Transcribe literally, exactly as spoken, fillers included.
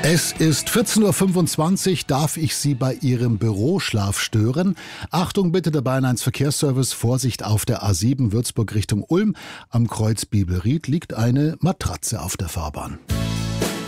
Es ist vierzehn Uhr fünfundzwanzig. Darf ich Sie bei Ihrem Büroschlaf stören? Achtung bitte, der Bayern eins Verkehrsservice. Vorsicht auf der A sieben Würzburg Richtung Ulm. Am Kreuz Bibelried liegt eine Matratze auf der Fahrbahn.